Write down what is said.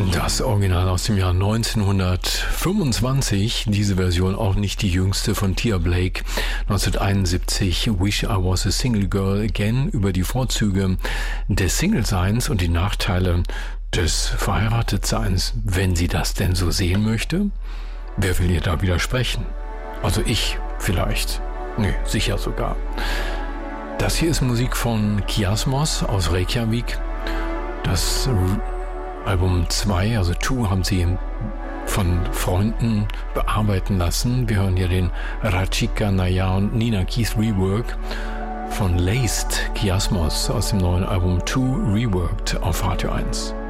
Das Original aus dem Jahr 1925, diese Version auch nicht die jüngste von Tia Blake, 1971 Wish I Was a Single Girl Again über die Vorzüge des Single-Seins und die Nachteile des Verheiratetseins, wenn sie das denn so sehen möchte. Wer will ihr da widersprechen? Also ich vielleicht. Nee, sicher sogar. Das hier ist Musik von Kiasmos aus Reykjavik. Das Album 2, also 2, haben sie von Freunden bearbeiten lassen. Wir hören hier den Rachika Naya und Nina Keith Rework von Laced Kiasmos aus dem neuen Album 2 Reworked auf Radio 1.